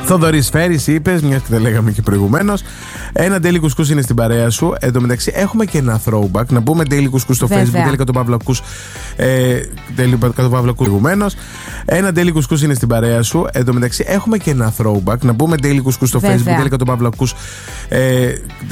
Θοδωρής Φέρης, είπες, μια και τα λέγαμε και προηγουμένως. Ένα Daily Κουσκούς είναι στην παρέα σου. Εν τω μεταξύ, έχουμε και ένα throwback. Να πούμε Daily Κουσκούς στο Facebook, Daily Κατοπαύλακους. Daily Κατοπαύλακους προηγουμένως. Ένα Daily Κουσκούς είναι στην παρέα σου. Εν τω μεταξύ, έχουμε και ένα throwback. Να πούμε Daily Κουσκούς στο Facebook, Daily Κατοπαύλακους.